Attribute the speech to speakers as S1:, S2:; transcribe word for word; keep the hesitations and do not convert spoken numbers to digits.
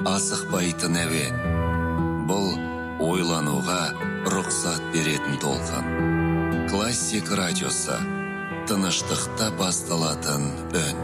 S1: асықпайтын әуен. Бұл ойлануға рұқсат беретін толқын. Классик радиосы, тыныштықта басталатын үн.